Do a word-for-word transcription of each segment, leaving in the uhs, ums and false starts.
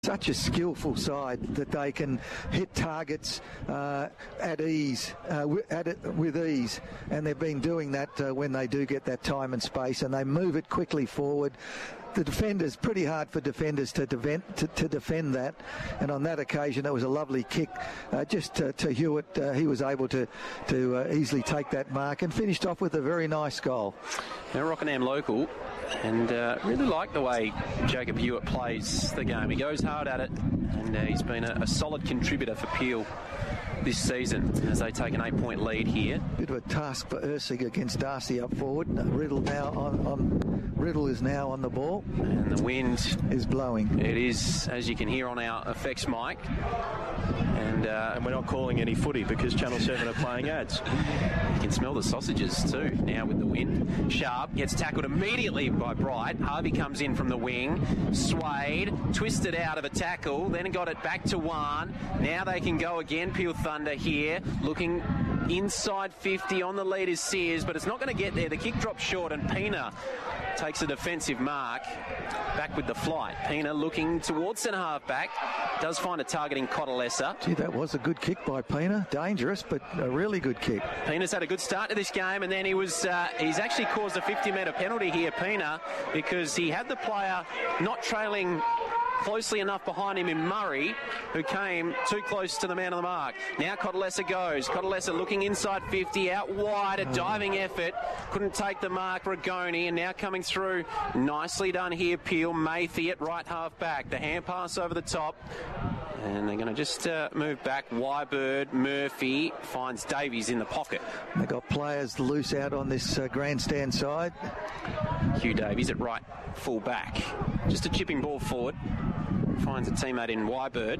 Such a skillful side that they can hit targets uh, at ease, uh, w- at it with ease, and they've been doing that uh, when they do get that time and space, and they move it quickly forward. The defenders, pretty hard for defenders to defend, to, to defend that, and on that occasion it was a lovely kick uh, just to, to Hewitt. Uh, he was able to, to uh, easily take that mark and finished off with a very nice goal. Now Rockingham local, and uh, really like the way Jacob Hewitt plays the game. He goes hard at it, and uh, he's been a, a solid contributor for Peel this season as they take an eight-point lead here. Bit of a task for Ursig against Darcy up forward. Riddle now on, on Riddle is now on the ball, and the wind is blowing. It is, as you can hear on our effects mic, and, uh, and we're not calling any footy because Channel seven are playing ads. You can smell the sausages too now with the wind. Sharp gets tackled immediately by Bright. Harvey comes in from the wing, swayed, twisted out of a tackle, then got it back to one. Now they can go again. Peel Thunder here, looking inside fifty. On the lead is Sears, but it's not going to get there. The kick drops short, and Pina takes a defensive mark. Back with the flight. Pina looking towards centre half back. Does find a target in Cotalessa. Gee, that was a good kick by Pina. Dangerous, but a really good kick. Pina's had a good start to this game, and then he was uh, he's actually caused a fifty metre penalty here, Pina, because he had the player not trailing closely enough behind him in Murray, who came too close to the man on the mark. Now Cotalessa goes. Cotalessa looking inside fifty, out wide, a diving effort. Couldn't take the mark, Rigoni, and now coming through. Nicely done here, Peel. Mathy at right half back. The hand pass over the top. And they're going to just uh, move back. Wybird, Murphy finds Davies in the pocket. They've got players loose out on this uh, grandstand side. Hugh Davies at right full back. Just a chipping ball forward. Finds a teammate in Wybird.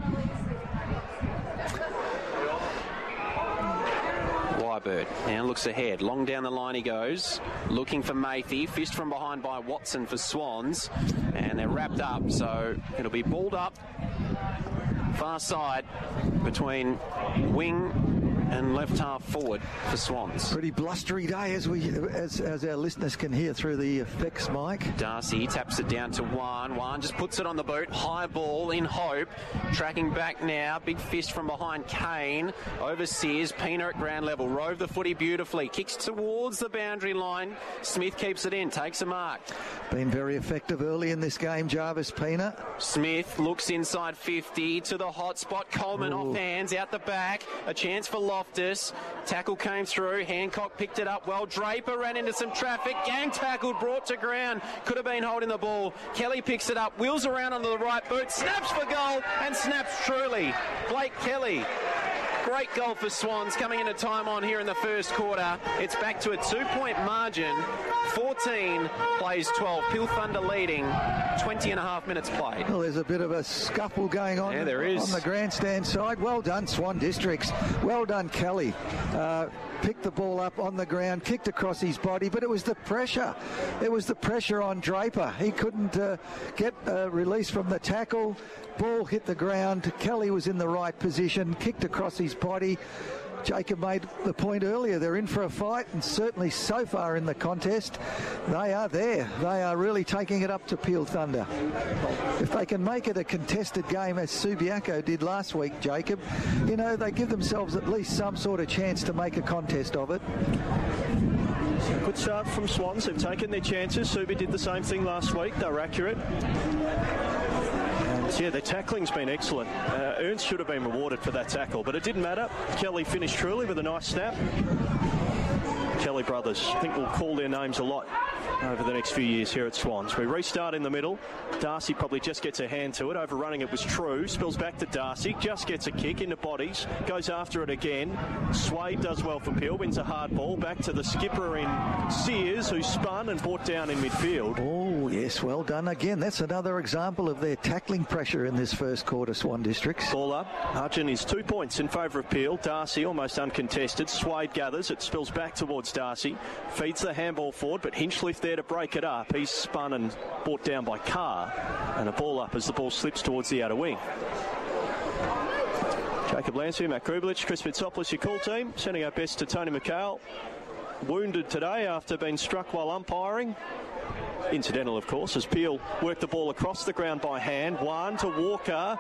Wybird now looks ahead. Long down the line he goes. Looking for Mathy. Fished from behind by Watson for Swans. And they're wrapped up. So it'll be balled up. Far side between wing and left half forward for Swans. Pretty blustery day, as we as as our listeners can hear through the effects mic. Darcy taps it down to Wan. Wan just puts it on the boot. High ball in hope. Tracking back now. Big fist from behind Kane. Over Sears. Pina at ground level. Rove the footy beautifully. Kicks towards the boundary line. Smith keeps it in. Takes a mark. Been very effective early in this game, Jarvis Pina. Smith looks inside fifty to the hot spot. Coleman Ooh. Off hands. Out the back. A chance for Loftus. Tackle came through. Hancock picked it up well. Draper ran into some traffic. Gang tackled, brought to ground. Could have been holding the ball. Kelly picks it up, wheels around onto the right boot, snaps for goal, and snaps truly. Blake Kelly. Great goal for Swans coming into time on here in the first quarter. It's back to a two-point margin. fourteen plays twelve. Peel Thunder leading. twenty and a half minutes played. Well, there's a bit of a scuffle going on. Yeah, there is. On the grandstand side. Well done, Swan Districts. Well done, Kelly. Uh, picked the ball up on the ground, kicked across his body, but it was the pressure. It was the pressure on Draper. He couldn't uh, get a release from the tackle. Ball hit the ground. Kelly was in the right position, kicked across his body. Jacob made the point earlier. They're in for a fight, and certainly so far in the contest, they are there. They are really taking it up to Peel Thunder. If they can make it a contested game, as Subiaco did last week, Jacob, you know, they give themselves at least some sort of chance to make a contest of it. Good start from Swans. They've taken their chances. Subi did the same thing last week. They were accurate. Yeah, their tackling's been excellent. Uh, Ernst should have been rewarded for that tackle, but it didn't matter. Kelly finished truly with a nice snap. Kelly brothers, I think we'll call their names a lot over the next few years here at Swans. We restart in the middle. Darcy probably just gets a hand to it. Overrunning it was True. Spills back to Darcy. Just gets a kick into bodies. Goes after it again. Swade does well for Peel. Wins a hard ball. Back to the skipper in Sears, who spun and brought down in midfield. Oh, yes. Well done again. That's another example of their tackling pressure in this first quarter, Swan Districts. Ball up. Arjun is two points in favour of Peel. Darcy almost uncontested. Swade gathers. It spills back towards Darcy. Feeds the handball forward, but Hinchliffe there to break it up. He's spun and brought down by Carr. And a ball up as the ball slips towards the outer wing. Jacob Lansby, Matt Krublich, Chris Fitsopoulos, your call team. Sending our best to Tony McHale. Wounded today after being struck while umpiring. Incidental, of course, as Peel worked the ball across the ground by hand. One to Walker.